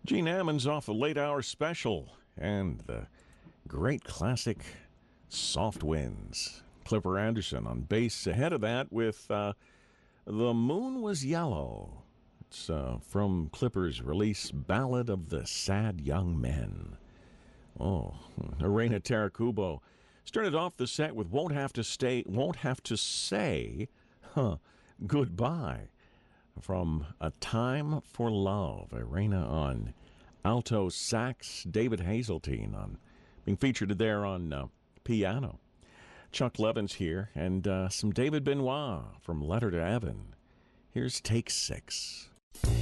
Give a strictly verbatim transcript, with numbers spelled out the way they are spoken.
Gene Ammons off the late hour special and the great classic Soft Winds. Clipper Anderson on bass ahead of that with uh, The Moon Was Yellow. It's uh, from Clipper's release, Ballad of the Sad Young Men. Oh, Arena Tarakubo started off the set with Won't Have to Stay, Won't Have to Say huh, Goodbye from A Time for Love. Arena on alto sax, David Hazeltine on being featured there on uh, piano. Chuck Levin's here, and uh, some David Benoit from Letter to Evan. Here's Take Six.